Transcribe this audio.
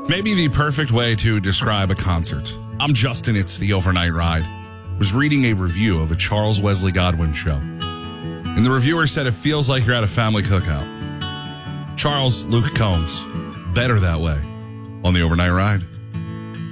Maybe the perfect way to describe a concert. I'm Justin, it's The Overnight Ride. Was reading a review of a Charles Wesley Godwin show. And the reviewer said it feels like you're at a family cookout. Charles Luke Combs, better that way on The Overnight Ride.